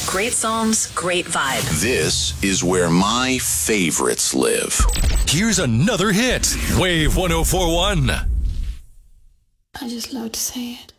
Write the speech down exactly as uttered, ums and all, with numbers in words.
Great songs, great vibe. This is where my favorites live. Here's another hit. Wave one oh four one. I just love to say it.